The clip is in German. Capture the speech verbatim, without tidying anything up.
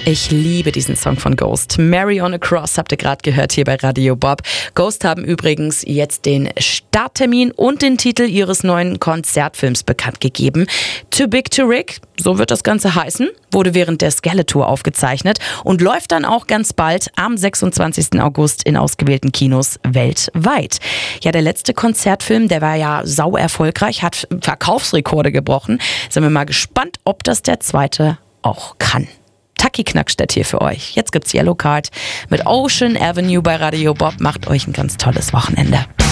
Ich liebe diesen Song von Ghost. Mary on a Cross habt ihr gerade gehört hier bei Radio Bob. Ghost haben übrigens jetzt den Starttermin und den Titel ihres neuen Konzertfilms bekannt gegeben. Too Big to Rig, so wird das Ganze heißen, wurde während der Skeletor aufgezeichnet und läuft dann auch ganz bald am sechsundzwanzigsten August in ausgewählten Kinos weltweit. Ja, der letzte Konzertfilm, der war ja sau erfolgreich, hat Verkaufsrekorde gebrochen. Sind wir mal gespannt, ob das der zweite auch kann. Taki Knackstedt hier für euch. Jetzt gibt's Yellow Card mit Ocean Avenue bei Radio Bob. Macht euch ein ganz tolles Wochenende.